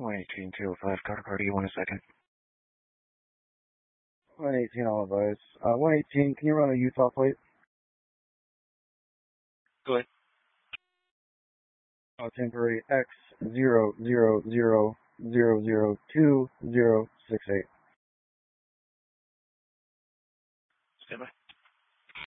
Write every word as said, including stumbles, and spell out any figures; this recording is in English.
one eighteen two oh five, Carter Carter, you want a second? one eighteen, I'll advise. Uh, one eighteen, can you run a Utah plate? Go ahead. Uh, temporary X zero zero zero zero zero two zero six eight. Stand by.